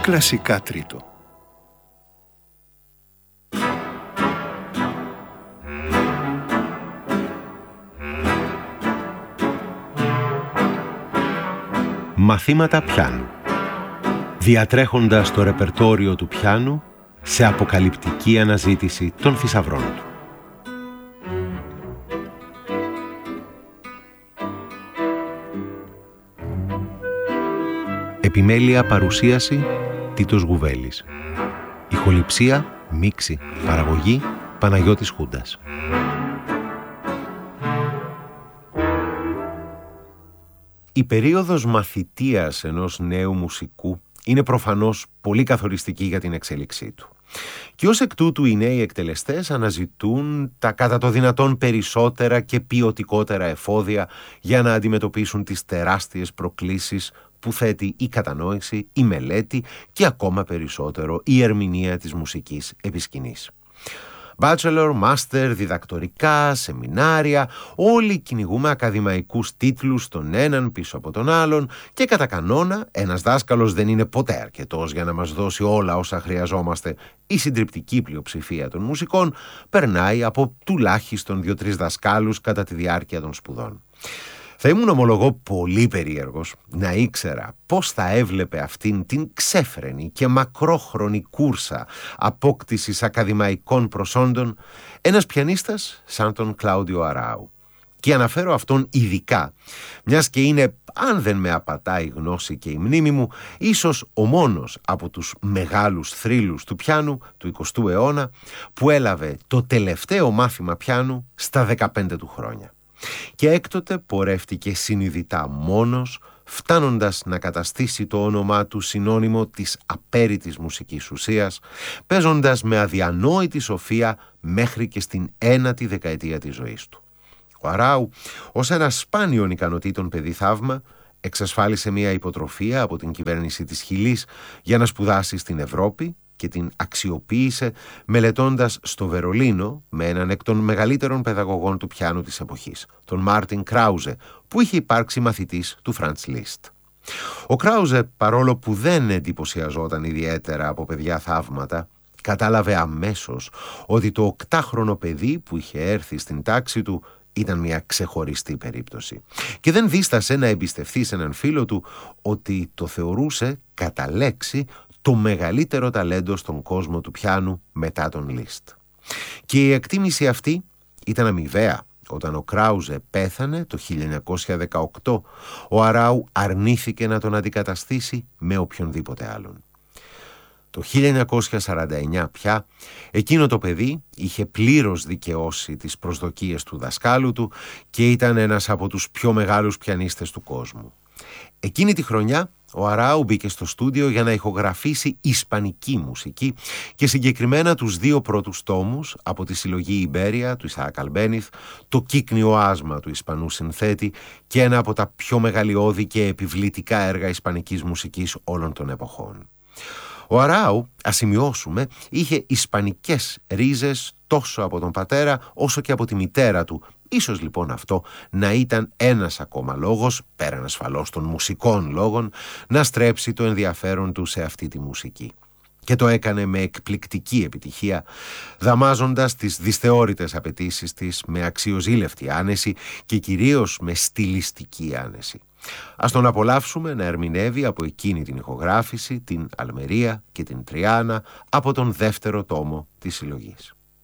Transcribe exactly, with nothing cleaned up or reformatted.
Κλασικά τρίτο. Μαθήματα πιάνου. Διατρέχοντας το ρεπερτόριο του πιάνου σε αποκαλυπτική αναζήτηση των θησαυρών του. Επιμέλεια παρουσίαση Τίτος Γουβέλης. Ηχοληψία, μίξη, παραγωγή Παναγιώτης Χούντας. Η περίοδος μαθητείας ενός νέου μουσικού είναι προφανώς πολύ καθοριστική για την εξέλιξή του. Και ως εκ τούτου οι νέοι εκτελεστές αναζητούν τα κατά το δυνατόν περισσότερα και ποιοτικότερα εφόδια για να αντιμετωπίσουν τις τεράστιες προκλήσεις που θέτει η κατανόηση, η μελέτη και ακόμα περισσότερο η ερμηνεία της μουσικής επισκηνής. Bachelor, master, διδακτορικά, σεμινάρια, όλοι κυνηγούμε ακαδημαϊκούς τίτλους τον έναν πίσω από τον άλλον και κατά κανόνα ένας δάσκαλος δεν είναι ποτέ αρκετός για να μας δώσει όλα όσα χρειαζόμαστε. Η συντριπτική πλειοψηφία των μουσικών περνάει από τουλάχιστον δύο-τρεις δασκάλους κατά τη διάρκεια των σπουδών. Θα ήμουν, ομολογώ, πολύ περίεργος να ήξερα πώς θα έβλεπε αυτήν την ξέφρενη και μακρόχρονη κούρσα απόκτησης ακαδημαϊκών προσόντων ένας πιανίστας σαν τον Κλάουδιο Αράου. Και αναφέρω αυτόν ειδικά, μιας και είναι, αν δεν με απατάει η γνώση και η μνήμη μου, ίσως ο μόνος από τους μεγάλους θρύλους του πιάνου του εικοστού αιώνα που έλαβε το τελευταίο μάθημα πιάνου στα δεκαπέντε του χρόνια. Και έκτοτε πορεύτηκε συνειδητά μόνος, φτάνοντας να καταστήσει το όνομά του συνώνυμο της απέριτης μουσικής ουσίας, παίζοντας με αδιανόητη σοφία μέχρι και στην ένατη δεκαετία της ζωής του. Ο Αράου, ως ένα σπάνιον ικανοτήτων παιδί θαύμα, εξασφάλισε μια υποτροφία από την κυβέρνηση της Χιλής για να σπουδάσει στην Ευρώπη και την αξιοποίησε μελετώντας στο Βερολίνο με έναν εκ των μεγαλύτερων παιδαγωγών του πιάνου της εποχής, τον Μάρτιν Κράουζε, που είχε υπάρξει μαθητής του Φραντς Λίστ. Ο Κράουζε, παρόλο που δεν εντυπωσιαζόταν ιδιαίτερα από παιδιά θαύματα, κατάλαβε αμέσως ότι το οκτάχρονο παιδί που είχε έρθει στην τάξη του ήταν μια ξεχωριστή περίπτωση και δεν δίστασε να εμπιστευτεί σε έναν φίλο του ότι το θεωρούσε κατά λέξη το μεγαλύτερο ταλέντο στον κόσμο του πιάνου μετά τον Λίστ. Και η εκτίμηση αυτή ήταν αμοιβαία. Όταν ο Κράουζε πέθανε το χίλια εννιακόσια δεκαοκτώ, ο Αράου αρνήθηκε να τον αντικαταστήσει με οποιονδήποτε άλλον. Το χίλια εννιακόσια σαράντα εννιά πια, εκείνο το παιδί είχε πλήρως δικαιώσει τις προσδοκίες του δασκάλου του και ήταν ένας από τους πιο μεγάλους πιανίστες του κόσμου. Εκείνη τη χρονιά ο Αράου μπήκε στο στούντιο για να ηχογραφήσει ισπανική μουσική και συγκεκριμένα τους δύο πρώτους τόμους από τη συλλογή Ιμπέρια του Ισαάκ Αλμπένιθ, το κύκνιο άσμα του Ισπανού συνθέτη και ένα από τα πιο μεγαλειώδη και επιβλητικά έργα ισπανικής μουσικής όλων των εποχών. Ο Αράου, ας σημειώσουμε, είχε ισπανικές ρίζες τόσο από τον πατέρα όσο και από τη μητέρα του. Ίσως λοιπόν αυτό να ήταν ένας ακόμα λόγος, πέραν ασφαλώς των μουσικών λόγων, να στρέψει το ενδιαφέρον του σε αυτή τη μουσική. Και το έκανε με εκπληκτική επιτυχία, δαμάζοντας τις δυσθεώρητες απαιτήσεις της με αξιοζήλευτη άνεση και κυρίως με στιλιστική άνεση. Ας τον απολαύσουμε να ερμηνεύει από εκείνη την ηχογράφηση την Αλμερία και την Τριάνα από τον δεύτερο τόμο της συλλογής.